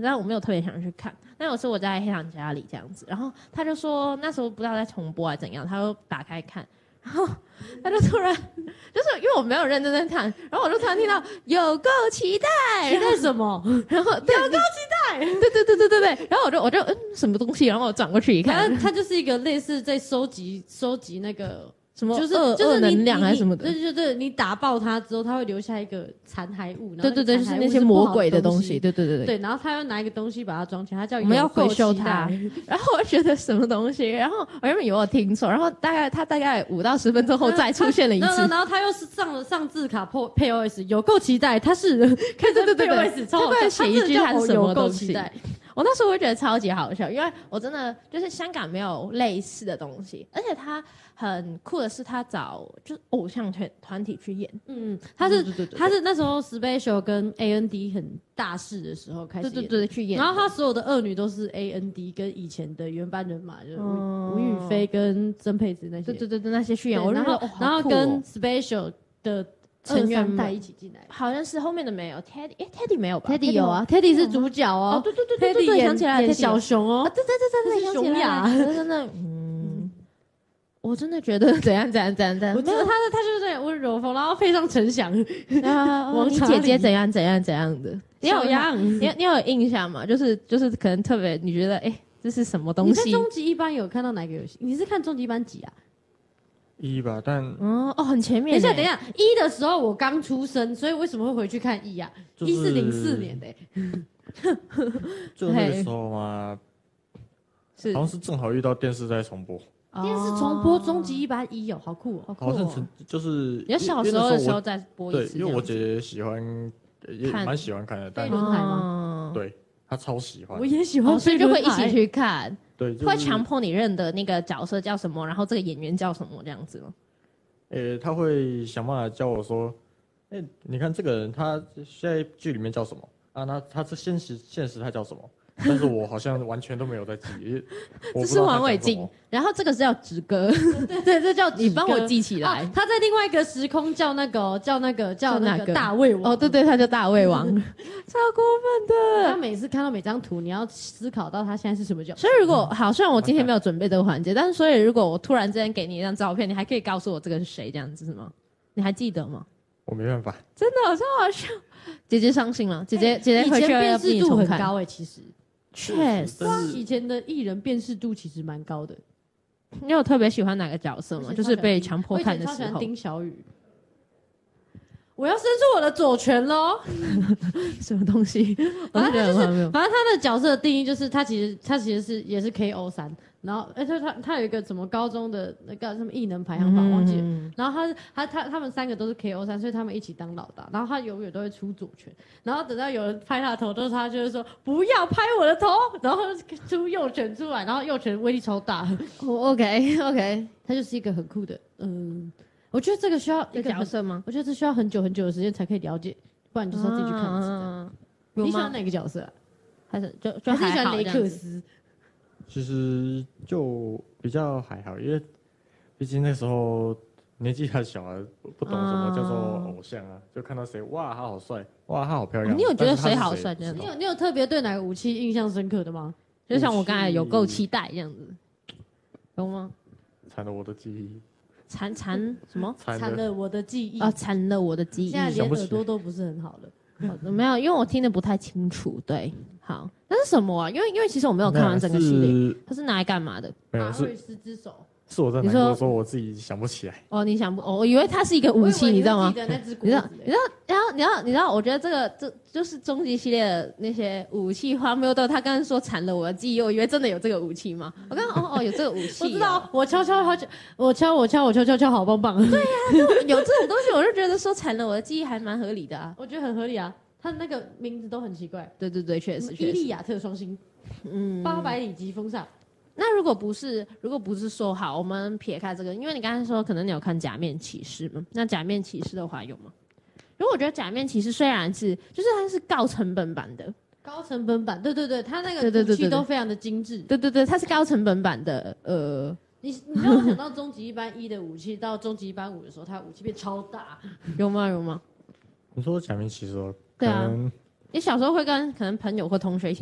但我没有特别想去看。那有次我在黑糖家里这样子，然后他就说那时候不知道在重播还是怎样，他就打开看，然后他就突然就是因为我没有认真在看，然后我就突然听到有够期待， 期待什么？ 然后有够期待，对，然后我就什么东西，然后我转过去一看， 它就是一个类似在收集那个。 什么就是能量还是什么的， 对，你打爆它之后，它会留下一个残骸物， 对，就是那些魔鬼的东西，对， 对，然后他要拿一个东西把它装起来，它叫我们要回收它，然后我觉得什么东西，然后我原本以为我听错，然后他大概5到10分钟后再出现了一次， 然后他又是上字卡配 OS， 有够期待，他是看这配 OS 超好笑， 他写一句他是什么东西。我那时候会觉得超级好笑，因为我真的就是香港没有类似的东西，而且他很酷的是他找就是偶像团体去演， 他是那时候 Special 跟 AND 很大势的时候开始演， 对去演， 然后他所有的恶女都是 AND 跟以前的原班人马，就是吴雨霏跟曾沛慈那些， 对那些去演， 然后跟 Special 的成员带一起进来， 好像是后面的没有 Teddy 没有吧 ？Teddy 有啊 ，Teddy 是主角哦。 对，想起来了， 演小熊哦。 对， 是熊雅， 真的，我真的觉得怎样，我觉得他就是这样温柔风，然后配上陈翔， 你姐姐怎样的，你有印象吗？就是可能特别，你觉得这是什么东西？ 你在终极一班有看到哪个游戏？你是看终极一班几啊 ？1吧，但很前面。 等一下，1的时候我刚出生，所以为什么会回去看1啊？1是04年的， 就那个时候嘛，好像是正好遇到电视在重播。 电视重播终极一班1哦，好酷哦！ 好像就是你小时候的时候再播一次。 对，因为我姐姐喜欢，也蛮喜欢看的。 飞轮海吗？ 对，她超喜欢。 我也喜欢， 所以就会一起去看。 对， 会强迫你认得那个角色叫什么，然后这个演员叫什么这样子吗？ 他会想办法教我说，你看这个人他现在剧里面叫什么啊？那他是现实他叫什么？但是我好像完全都没有在记， 这是王伟晋，然后这个是叫直歌， 对，这叫你帮我记起来。 他在另外一个时空叫那个大胃王， 对，他叫大胃王，超过分的。 他每次看到每张图，你要思考到他现在是什么角色。 所以如果好，虽然我今天没有准备这个环节，但是所以如果我突然之间给你一张照片，你还可以告诉我这个是谁，这样子是吗？你还记得吗？ 我没办法， 真的超好笑。姐姐伤心了，姐姐回去辨识度很高其实。 确实， 以前的艺人辨识度其实蛮高的。 你有特别喜欢哪个角色吗？就是被强迫看的时候。 我以前超喜欢丁小雨。我要伸出我的左拳喽！ 什么东西？ 反正他的角色的定义就是他其实也是 KO3，然后他有一个什么高中的那个什么艺能排行榜忘记了，然后他们3个都是 KO3，所以他们一起当老大，然后他永远都会出左拳，然后等到有人拍他的头，都是他就是说不要拍我的头，然后出右拳出来，然后右拳威力超大。 OK， 他就是一个很酷的我觉得这个需要一个角色吗？ 我觉得这需要很久的时间才可以了解，不然你就是要自己去看。你喜欢哪个角色啊？ 还是就还喜欢雷克斯？ 其实就比较还好，因为毕竟那时候年纪太小了，不懂什么叫做偶像啊，就看到谁哇他好帅，哇他好漂亮。 你有觉得谁好帅？ 你有特别对哪个武器印象深刻的吗？ 就像我刚才有够期待这样子，有吗？ 惨了我的记忆。 惨什么？ 惨了我的记忆啊！惨了我的记忆。 现在连耳朵都不是很好了。 没有，因为我听得不太清楚。对，好，那是什么啊？因为其实我没有看完整个系列，它是拿来干嘛的？ 马瑞斯之手。 是我在难过说我自己想不起来。 哦，你想不？我以为它是一个武器，你知道吗？ 你知道，我觉得这就是终极系列的那些武器荒谬到他刚刚说惨了我的记忆，我以为真的有这个武器吗？我刚刚有这个武器， 我知道，我敲，好棒棒。 对呀，有这种东西，我就觉得说惨了我的记忆还蛮合理的啊， 我觉得很合理啊。他那个名字都很奇怪。 对，确实。 伊利亚特双星，800里疾风煞。 那如果不是说好，我们撇开这个，因为你刚才说可能你有看假面骑士嘛？那假面骑士的话有吗？因为我觉得假面骑士虽然是它是高成本版的， 对，它那个武器都非常的精致， 对，它是高成本版的。 你让我想到终极一班1的武器到终极一班5的时候，它武器变超大， 有吗？ 你说假面骑士哦？ 对啊，你小时候会跟可能朋友或同学一起